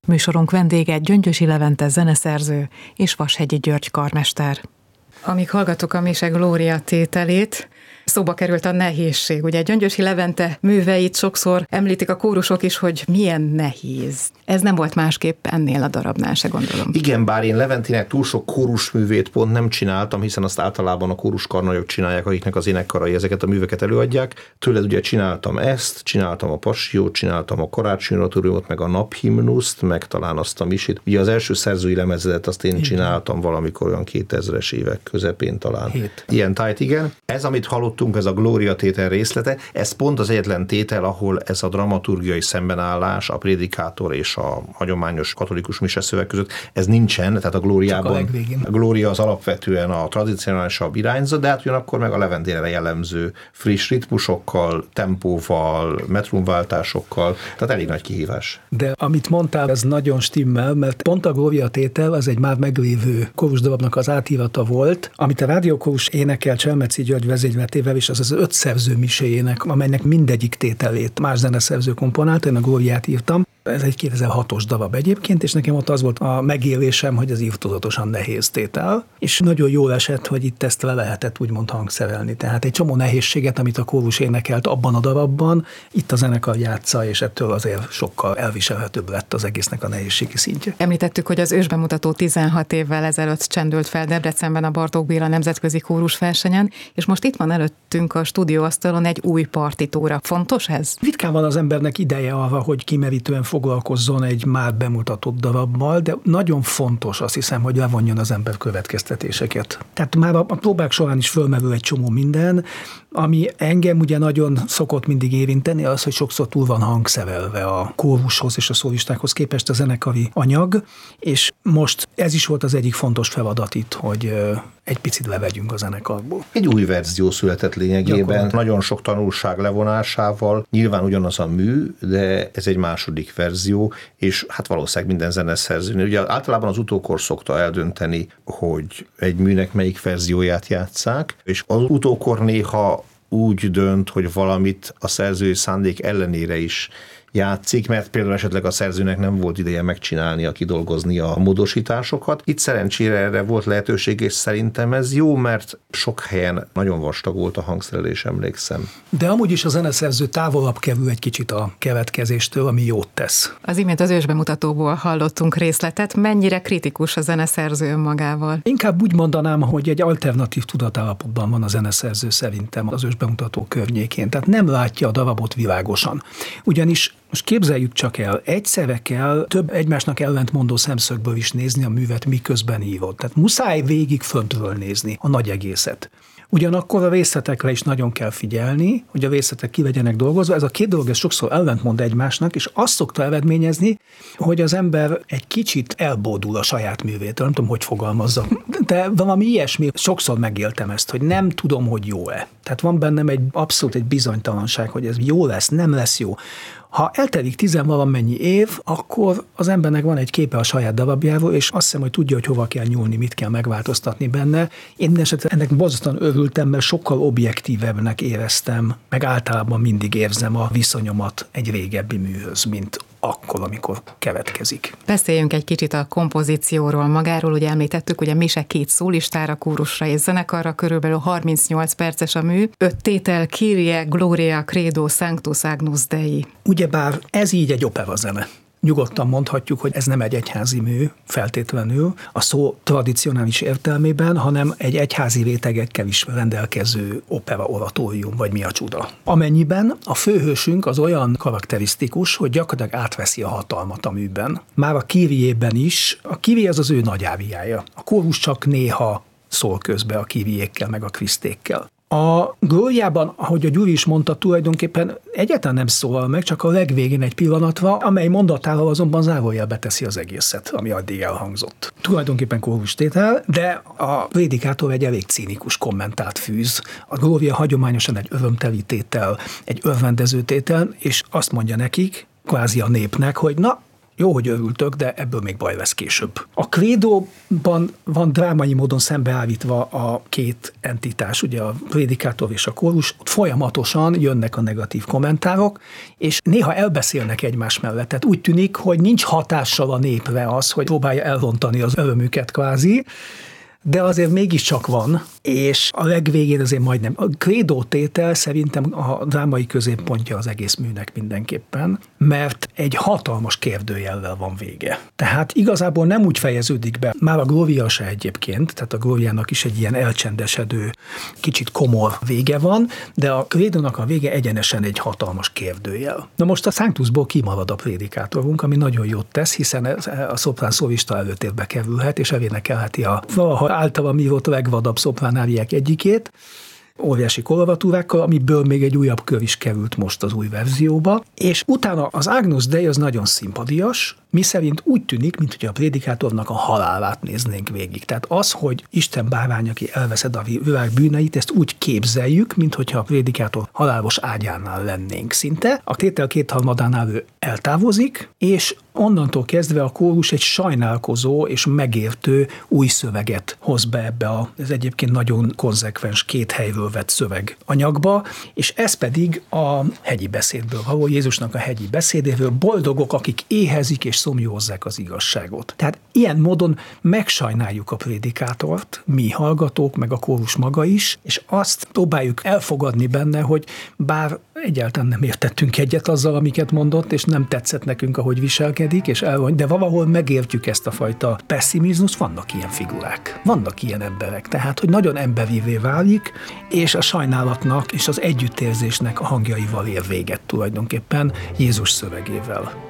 Műsorunk vendége Gyöngyösi Levente zeneszerző és Vashegyi György karmester. Amíg hallgatok a Mise Glória tételét, szóba került a nehézség. Ugye Gyöngyösi Levente műveit sokszor említik a kórusok is, hogy milyen nehéz. Ez nem volt másképp ennél a darabnál se, gondolom. Igen, bár én Leventének túl sok kórusművét pont nem csináltam, hiszen azt általában a kóruskarnagyok csinálják, akiknek az énekkarai ezeket a műveket előadják. Tőled ugye csináltam ezt, csináltam a Passiót, csináltam a Karácsony oratóriumot, meg a Naphimnuszt, meg talán azt a Misét. Ugye az első szerzői lemezetet azt én csináltam valamikor olyan 2000-es évek közepén talán. Ilyen tájt, igen. Ez, amit hallottunk, ez a Glória tétel részlete, ez pont az egyetlen tétel, ahol ez a dramaturgiai szembenállás, a prédikátor és a hagyományos katolikus mise szöveg között, ez nincsen, tehát a Glóriában. A Glória az alapvetően a tradicionálisabb irányzat, de hát ugyanakkor meg a Leventére jellemző friss ritmusokkal, tempóval, metrumváltásokkal, tehát elég nagy kihívás. De amit mondtál, ez nagyon stimmel, mert pont a Glória tétel az egy már meglévő kórusdarabnak az átírata volt, amit a rádiókórus énekel Cselmeci György vezényletével, és az 5 szerző miséjének, amelynek mindegyik tételét más zeneszerző komponálta, én a Glóriát írtam. Ez egy 2006-os darab egyébként, és nekem ott az volt a megélésem, hogy az írtudatosan nehéz tétel, és nagyon jól esett, hogy itt ezt le lehetett úgymond hangszerelni. Tehát egy csomó nehézséget, amit a kórus énekelt abban a darabban, itt a zenekar játsza, és ettől azért sokkal elviselhetőbb lett az egésznek a nehézségi szintje. Említettük, hogy az ősbemutató 16 évvel ezelőtt csendült fel Debrecenben a Bartók Béla nemzetközi kórusversenyen, és most itt van előttünk a stúdióasztalon egy új partitúra. Fontos ez? Ritkán van az embernek ideje arra, hogy kimerítően foglalkozzon egy már bemutatott darabbal, de nagyon fontos, azt hiszem, hogy levonjon az ember következtetéseket. Tehát már a próbák során is fölmerül egy csomó minden, ami engem ugye nagyon szokott mindig érinteni, az, hogy sokszor túl van hangszerelve a kórushoz és a szólistákhoz képest a zenekari anyag, és most ez is volt az egyik fontos feladat itt, hogy egy picit levegyünk a zenekarból. Egy új verzió született lényegében, nagyon sok tanulság levonásával, nyilván ugyanaz a mű, de ez egy második verzió, és hát valószínűleg minden zeneszerzőnél. Ugye általában az utókor szokta eldönteni, hogy egy műnek melyik verzióját játsszák, és az utókor néha úgy dönt, hogy valamit a szerzői szándék ellenére is játszik, mert például esetleg a szerzőnek nem volt ideje megcsinálnia, kidolgozni a módosításokat. Itt szerencsére erre volt lehetőség, és szerintem ez jó, mert sok helyen nagyon vastag volt a hangszerelés, emlékszem. De amúgy is a zeneszerző távolabb kerül egy kicsit a keletkezéstől, ami jót tesz. Az imént az ősbemutatóból hallottunk részletet. Mennyire kritikus a zeneszerző önmagával? Inkább úgy mondanám, hogy egy alternatív tudatállapotban van a zeneszerző szerintem az ősbemutató környékén. Tehát nem látja a darabot világosan. Ugyanis most képzeljük csak el, egyszerre kell több egymásnak ellentmondó szemszögből is nézni a művet, miközben hívod. Tehát muszáj végig föntről nézni a nagy egészet. Ugyanakkor a részletekre is nagyon kell figyelni, hogy a részletek ki legyenek dolgozva. Ez a két dolog ez sokszor ellentmond egymásnak, és azt szokta eredményezni, hogy az ember egy kicsit elbódul a saját művétől. Nem tudom, hogy fogalmazzak. De valami ilyesmi, sokszor megéltem ezt, hogy nem tudom, hogy jó-e. Tehát van bennem abszolút egy bizonytalanság, hogy ez jó lesz, nem lesz jó. Ha eltelik 10-valamennyi év, akkor az embernek van egy képe a saját darabjáról, és azt hiszem, hogy tudja, hogy hova kell nyúlni, mit kell megváltoztatni benne. Én mindenesetre ennek borzasztóan örültem, mert sokkal objektívebbnek éreztem, meg általában mindig érzem a viszonyomat egy régebbi műhöz, mint akkor, amikor keletkezik. Beszéljünk egy kicsit a kompozícióról magáról, ugye említettük, ugye Mise 2 szólistára, kórusra és zenekarra, körülbelül 38 perces a mű, 5 tétel, Kyrie, Gloria, Credo, Sanctus, Agnus Dei. Ugyebár ez így egy operazene. Nyugodtan mondhatjuk, hogy ez nem egy egyházi mű feltétlenül a szó tradicionális értelmében, hanem egy egyházi rétegekkel is rendelkező opera oratórium, vagy mi a csuda. Amennyiben a főhősünk az olyan karakterisztikus, hogy gyakorlatilag átveszi a hatalmat a műben. Már a Kyriében is, a Kyrie az ő nagy áriája. A kórus csak néha szól közbe a Kyriékkel meg a Krisztékkel. A Glóriában, ahogy a Gyuri is mondta, tulajdonképpen egyáltalán nem szólal meg, csak a legvégén egy pillanatra, amely mondatával azonban zárójelbe teszi az egészet, ami addig elhangzott. Tulajdonképpen kórustétel, de a prédikátor egy elég cínikus kommentárt fűz. A Glória hagyományosan egy örömteli tétel, egy örvendező tétel, és azt mondja nekik, kvázi a népnek, hogy na, Jó, hogy örültök, de ebből még baj lesz később. A krédóban van drámai módon szembeállítva a két entitás, ugye a prédikátor és a kórus, folyamatosan jönnek a negatív kommentárok, és néha elbeszélnek egymás mellett. Tehát úgy tűnik, hogy nincs hatással a népre az, hogy próbálja elrontani az örömüket kvázi, de azért mégiscsak van, és a legvégén azért majdnem. A krédó tétel szerintem a drámai középpontja az egész műnek mindenképpen, mert egy hatalmas kérdőjellel van vége. Tehát igazából nem úgy fejeződik be, már a Gloria se egyébként, tehát a Gloriának is egy ilyen elcsendesedő, kicsit komor vége van, de a krédónak a vége egyenesen egy hatalmas kérdőjel. Na most a Sanctusból kimarad a prédikátorunk, ami nagyon jót tesz, hiszen a szoprán szólista előtérbe kerülhet, és elénekelheti a valaha általam írott legvadabb szopránáriák egyikét, óriási koloratúrákkal, amiből még egy újabb kör is került most az új verzióba, és utána az Agnus Dei az nagyon szimpadias, miszerint úgy tűnik, mintha a prédikátornak a halálát néznénk végig. Tehát az, hogy Isten bárány, aki elveszed a világ bűneit, ezt úgy képzeljük, mintha a prédikátor halálos ágyánál lennénk szinte. A tétel kétharmadánál ő eltávozik, és onnantól kezdve a kórus egy sajnálkozó és megértő új szöveget hoz be ebbe az egyébként nagyon konzekvens két helyről vett szöveganyagba, és ez pedig a hegyi beszédből való, Jézusnak a hegyi beszédéről, boldogok, akik éhezik és szomjózzák az igazságot. Tehát ilyen módon megsajnáljuk a prédikátort, mi hallgatók, meg a kórus maga is, és azt próbáljuk elfogadni benne, hogy bár egyáltalán nem értettünk egyet azzal, amiket mondott, és nem tetszett nekünk, ahogy viselkedik, de valahol megértjük ezt a fajta pessimizmust, vannak ilyen figurák, vannak ilyen emberek, tehát, hogy nagyon emberivé válik, és a sajnálatnak és az együttérzésnek a hangjaival ér véget tulajdonképpen Jézus szövegével.